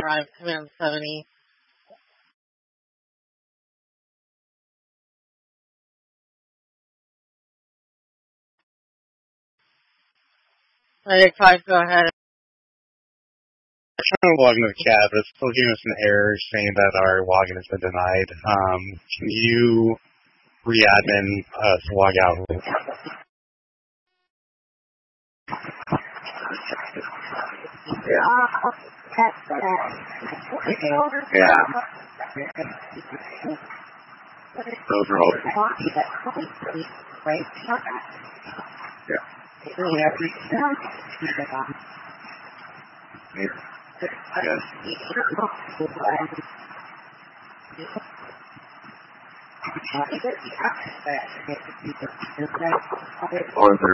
drive 70. Okay, Clive, go ahead. I'm trying to log into the cab, but it's still giving us an error saying that our login has been denied. Can you re-admin us log out? Yeah. Those are all. Yeah. Yes. Arthur.